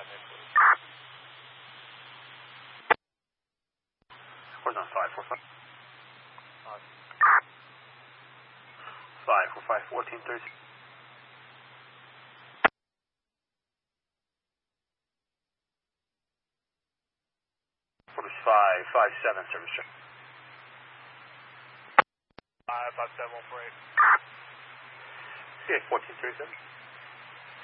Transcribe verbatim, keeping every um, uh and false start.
Horizon five four five. five four five, fourteen thirty. five five seven, service check. five five seven one four eight. Okay, fourteen thirty-seven.